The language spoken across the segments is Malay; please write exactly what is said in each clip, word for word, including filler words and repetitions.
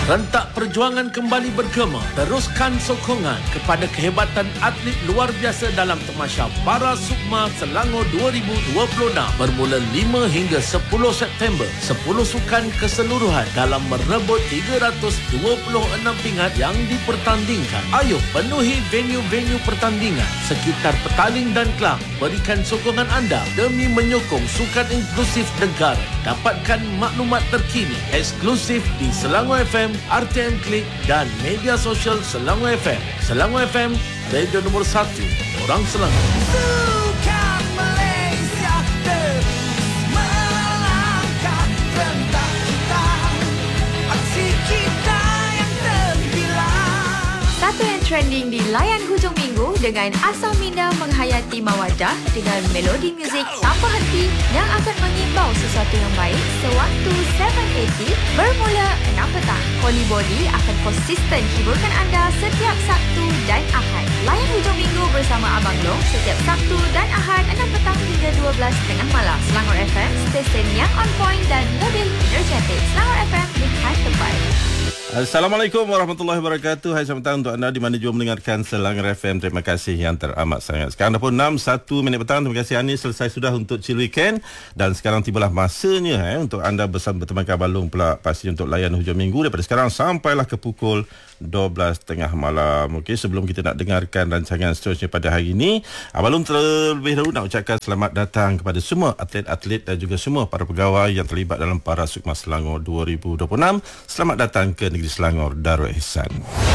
Rentak perjuangan kembali bergema. Teruskan sokongan kepada kehebatan atlet luar biasa dalam Tamasya Para Sukma Selangor dua ribu dua puluh enam bermula lima hingga sepuluh September. sepuluh sukan keseluruhan dalam merebut tiga ratus dua puluh enam pingat yang dipertandingkan. Ayo penuhi venue-venue pertandingan sekitar Petaling dan Kelang. Berikan sokongan anda demi menyokong sukan inklusif negara. Dapatkan maklumat terkini eksklusif di Selangor F M, R T M Klik dan media sosial Selangor F M. Selangor F M, radio nombor satu, orang Selangor. Sukan Malaysia terus melangkah, rentak kita, aksi kita yang terbilang. Satu yang trending di layan hujung minggu dengan Asal Minda menghayati mawadah dengan melodi muzik tanpa henti yang akan mengimbau sesuatu yang baik sewaktu tujuh lapan bermula enam petang. Holy Body akan konsisten hiburkan anda setiap Sabtu dan Ahad. Layan hujung minggu bersama Abang Long setiap Sabtu dan Ahad enam petang hingga dua belas tengah malam. Selangor F M, stesen yang on point dan lebih energetik. Selangor F M, lihat terbaik. Assalamualaikum warahmatullahi wabarakatuh. Hai, selamat petang untuk anda di mana juga mendengarkan Selangor F M. Terima kasih yang teramat sangat. Sekarang dah pun enam satu minit petang. Terima kasih Anis, selesai sudah untuk chill weekend. Dan sekarang tibalah masanya eh, untuk anda bersama berteman Abang Long pula pasti untuk layan hujung minggu daripada sekarang sampailah ke pukul dua belas tengah malam. Okey, sebelum kita nak dengarkan rancangan seterusnya pada hari ini, Abang Long terlebih dahulu nak ucapkan selamat datang kepada semua atlet-atlet dan juga semua para pegawai yang terlibat dalam Para Sukma Selangor dua ribu dua puluh enam. Selamat datang ke negeri Selangor Darul Ihsan.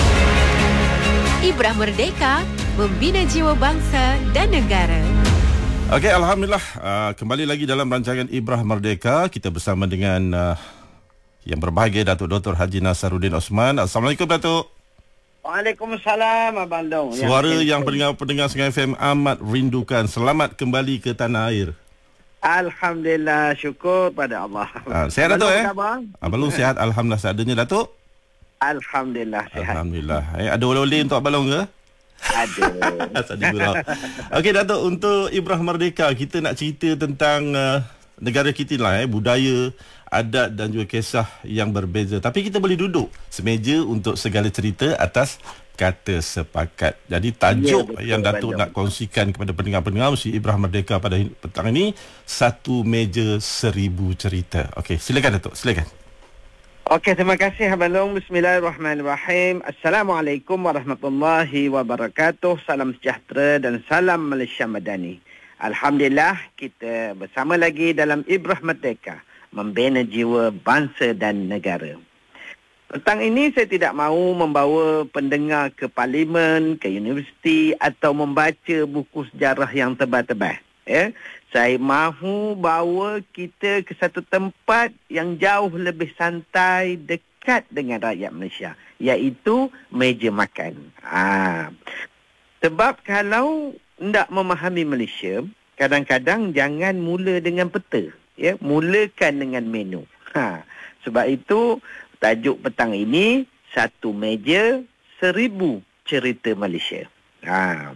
Ibrah Merdeka, membina jiwa bangsa dan negara. Okey, alhamdulillah uh, kembali lagi dalam rancangan Ibrah Merdeka. Kita bersama dengan uh, yang berbahagia Datuk Doktor Haji Nasaruddin Osman. Assalamualaikum Datuk. Waalaikumsalam Abang Long. Suara yang pendengar-pendengar Sungai F M amat rindukan. Selamat kembali ke tanah air. Alhamdulillah, syukur pada Allah. Uh, sihat Datuk eh? Abang Long sihat, alhamdulillah seadanya Datuk. Alhamdulillah sihat. Alhamdulillah. Eh, ada oleh-oleh untuk Abang Long ke? Ada. Asal digurau. Okey Datuk, untuk Ibrah Merdeka kita nak cerita tentang uh, negara kita lah eh, budaya, adat dan juga kisah yang berbeza. Tapi kita boleh duduk semeja untuk segala cerita atas kata sepakat. Jadi tajuk ya, yang Datuk nak kongsikan kepada pendengar-pendengar mesti Ibrah Merdeka pada petang ini, satu meja seribu cerita. Okey, silakan Datuk, silakan. Okey, terima kasih Abang Long. Bismillahirrahmanirrahim. Assalamualaikum warahmatullahi wabarakatuh. Salam sejahtera dan salam Malaysia Madani. Alhamdulillah, kita bersama lagi dalam Ibrah Merdeka, membina jiwa bangsa dan negara. Petang ini saya tidak mahu membawa pendengar ke parlimen, ke universiti atau membaca buku sejarah yang tebal-tebal. Ya, saya mahu bawa kita ke satu tempat yang jauh lebih santai, dekat dengan rakyat Malaysia, iaitu meja makan. Ha. Sebab kalau tidak memahami Malaysia, kadang-kadang jangan mula dengan peta, ya, mulakan dengan menu. Ha. Sebab itu tajuk petang ini, satu meja seribu cerita Malaysia. Ha.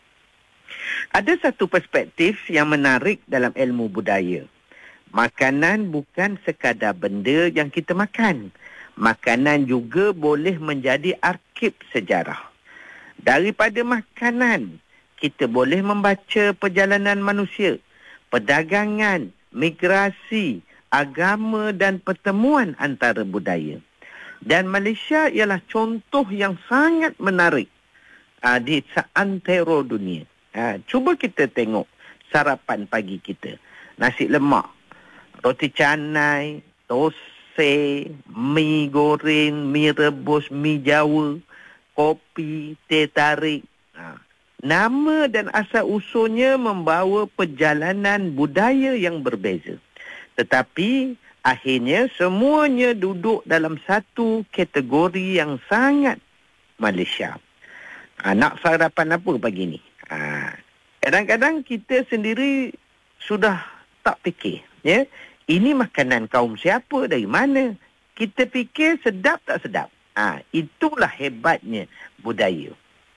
Ada satu perspektif yang menarik dalam ilmu budaya. Makanan bukan sekadar benda yang kita makan. Makanan juga boleh menjadi arsip sejarah. Daripada makanan, kita boleh membaca perjalanan manusia, perdagangan, migrasi, agama dan pertemuan antara budaya. Dan Malaysia ialah contoh yang sangat menarik uh, di seantero dunia. Ha, cuba kita tengok sarapan pagi kita. Nasi lemak, roti canai, tosai, mi goreng, mi rebus, mi jawa, kopi, teh tarik. Ha, nama dan asal usulnya membawa perjalanan budaya yang berbeza. Tetapi akhirnya semuanya duduk dalam satu kategori yang sangat Malaysia. Ha, nak sarapan apa pagi ni? Ha, kadang-kadang kita sendiri sudah tak fikir, ya, ini makanan kaum siapa, dari mana. Kita fikir sedap tak sedap. Ha, itulah hebatnya budaya.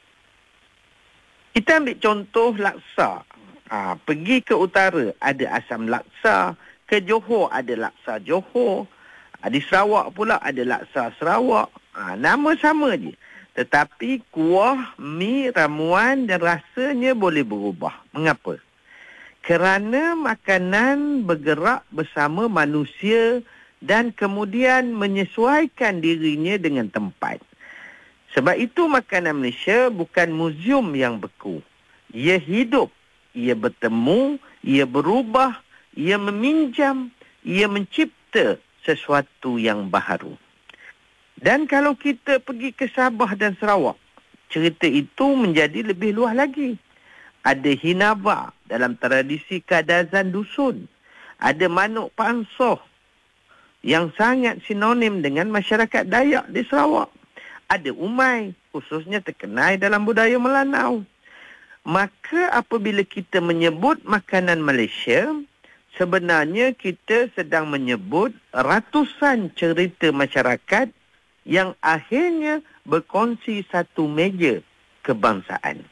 Kita ambil contoh laksa. Ha, pergi ke utara ada asam laksa, ke Johor ada laksa Johor. Ha, di Sarawak pula ada laksa Sarawak. Ha, nama sama je. Tetapi kuah, mi, ramuan dan rasanya boleh berubah. Mengapa? Kerana makanan bergerak bersama manusia dan kemudian menyesuaikan dirinya dengan tempat. Sebab itu makanan Malaysia bukan muzium yang beku. Ia hidup, ia bertemu, ia berubah, ia meminjam, ia mencipta sesuatu yang baharu. Dan kalau kita pergi ke Sabah dan Sarawak, cerita itu menjadi lebih luas lagi. Ada hinaba dalam tradisi kadazan dusun. Ada manuk pansoh yang sangat sinonim dengan masyarakat Dayak di Sarawak. Ada umai, khususnya terkenal dalam budaya Melanau. Maka apabila kita menyebut makanan Malaysia, sebenarnya kita sedang menyebut ratusan cerita masyarakat yang akhirnya berkongsi satu meja kebangsaan.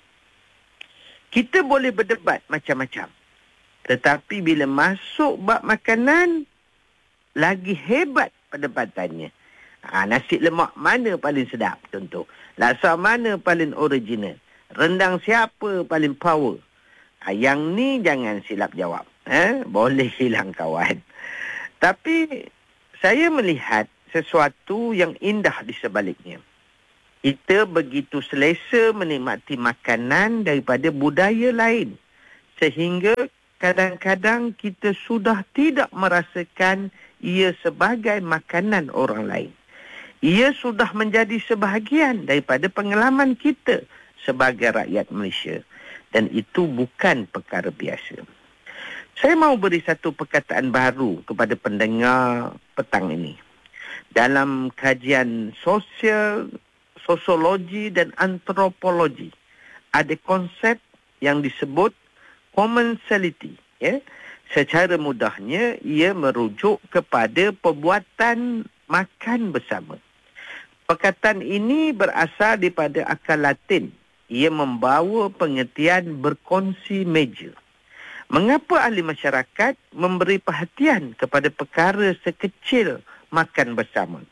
Kita boleh berdebat macam-macam. Tetapi bila masuk bab makanan, lagi hebat perdebatannya. Ha, nasi lemak mana paling sedap, contoh. Laksa mana paling original. Rendang siapa paling power. Ha, yang ni jangan silap jawab. Ha? Boleh hilang kawan. Tapi saya melihat sesuatu yang indah di sebaliknya. Kita begitu selesa menikmati makanan daripada budaya lain. Sehingga kadang-kadang kita sudah tidak merasakan ia sebagai makanan orang lain. Ia sudah menjadi sebahagian daripada pengalaman kita sebagai rakyat Malaysia. Dan itu bukan perkara biasa. Saya mahu beri satu perkataan baru kepada pendengar petang ini. Dalam kajian sosial, sosiologi dan antropologi, ada konsep yang disebut commensality. Ya? Secara mudahnya, ia merujuk kepada perbuatan makan bersama. Perkataan ini berasal daripada akar Latin. Ia membawa pengertian berkongsi meja. Mengapa ahli masyarakat memberi perhatian kepada perkara sekecil makan bersama?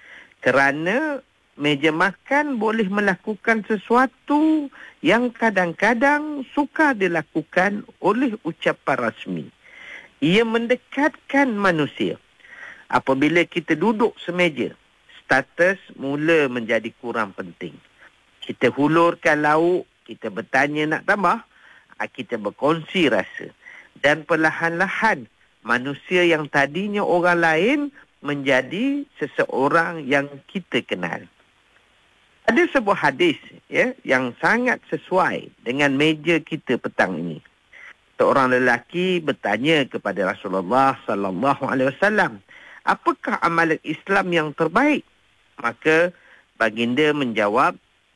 Kerana meja makan boleh melakukan sesuatu yang kadang-kadang sukar dilakukan oleh ucapan rasmi. Ia mendekatkan manusia. Apabila kita duduk semeja, status mula menjadi kurang penting. Kita hulurkan lauk, kita bertanya nak tambah, kita berkongsi rasa. Dan perlahan-lahan manusia yang tadinya orang lain menjadi seseorang yang kita kenal. Ada sebuah hadis ya yang sangat sesuai dengan meja kita petang ini. Seorang lelaki bertanya kepada Rasulullah sallallahu alaihi wasallam, "Apakah amalan Islam yang terbaik?" Maka baginda menjawab,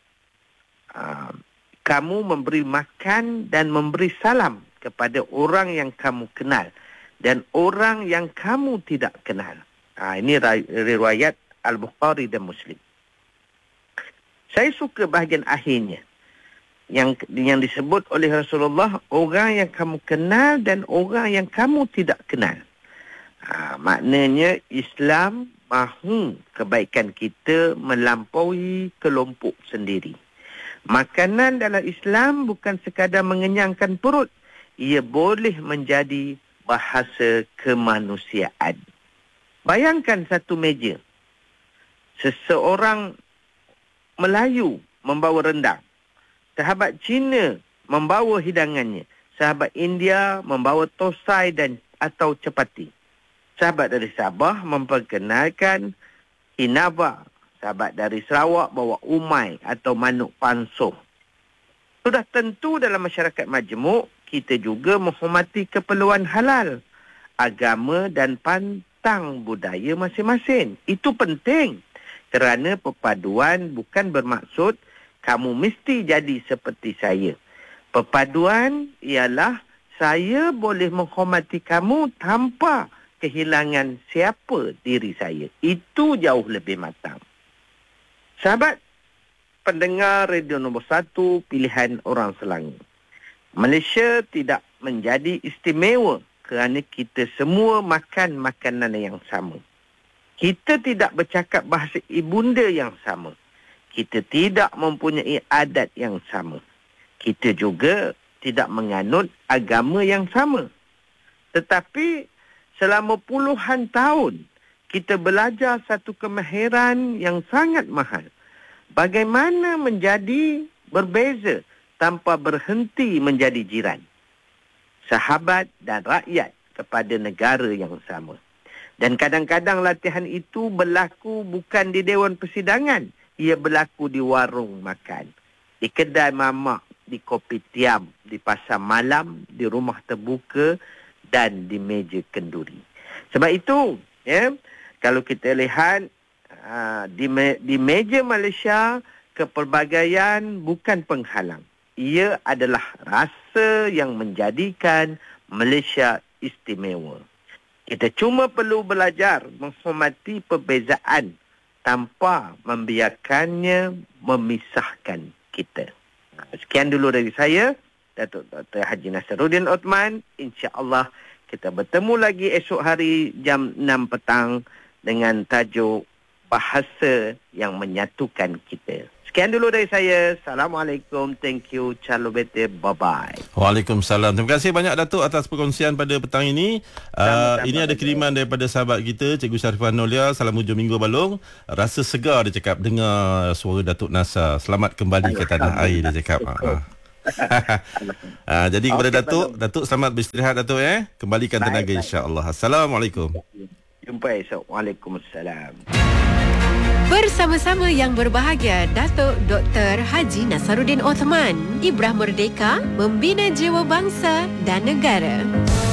"Kamu memberi makan dan memberi salam kepada orang yang kamu kenal dan orang yang kamu tidak kenal." Ha, ini riwayat Al-Bukhari dan Muslim. Saya suka bahagian akhirnya yang yang disebut oleh Rasulullah, orang yang kamu kenal dan orang yang kamu tidak kenal. Ha, maknanya Islam mahu kebaikan kita melampaui kelompok sendiri. Makanan dalam Islam bukan sekadar mengenyangkan perut. Ia boleh menjadi bahasa kemanusiaan. Bayangkan satu meja. Seseorang Melayu membawa rendang. Sahabat Cina membawa hidangannya. Sahabat India membawa tosai dan atau chapati. Sahabat dari Sabah memperkenalkan hinaba. Sahabat dari Sarawak bawa umai atau manuk pansoh. Sudah tentu dalam masyarakat majmuk, kita juga menghormati keperluan halal, agama dan pantang budaya masing-masing. Itu penting kerana perpaduan bukan bermaksud kamu mesti jadi seperti saya. Perpaduan ialah saya boleh menghormati kamu tanpa kehilangan siapa diri saya. Itu jauh lebih matang. Sahabat pendengar radio nombor satu pilihan orang Selangor. Malaysia tidak menjadi istimewa kerana kita semua makan makanan yang sama. Kita tidak bercakap bahasa ibunda yang sama. Kita tidak mempunyai adat yang sama. Kita juga tidak menganut agama yang sama. Tetapi selama puluhan tahun, kita belajar satu kemahiran yang sangat mahal. Bagaimana menjadi berbeza tanpa berhenti menjadi jiran, sahabat dan rakyat kepada negara yang sama. Dan kadang-kadang latihan itu berlaku bukan di Dewan Persidangan. Ia berlaku di warung makan, di kedai mamak, di kopitiam, di pasar malam, di rumah terbuka dan di meja kenduri. Sebab itu, ya, kalau kita lihat uh, di, me- di meja Malaysia, kepelbagaian bukan penghalang. Ia adalah rasa yang menjadikan Malaysia istimewa. Kita cuma perlu belajar menghormati perbezaan tanpa membiarkannya memisahkan kita. Sekian dulu dari saya, Datuk Doktor Haji Nasaruddin Othman. InsyaAllah kita bertemu lagi esok hari jam enam petang dengan tajuk bahasa yang menyatukan kita. Sekian dulu dari saya. Assalamualaikum. Thank you. Ciao bete. Bye-bye. Waalaikumsalam. Terima kasih banyak Datuk atas perkongsian pada petang ini. Uh, ini ada kiriman daripada sahabat kita, Cikgu Sharifah Nolia. Salam hujung minggu balong. Rasa segar dia cakap dengar suara Datuk Nasar. Selamat kembali ke tanah air dia cakap. uh, jadi kepada okay, Datuk, Datuk, Datuk selamat beristirahat Datuk eh. Kembalikan baik, tenaga insya-Allah. Assalamualaikum. Jumpa esok. Waalaikumsalam. Bersama-sama yang berbahagia, Datuk Doktor Haji Nasaruddin Othman, Ibrah Merdeka, membina jiwa bangsa dan negara.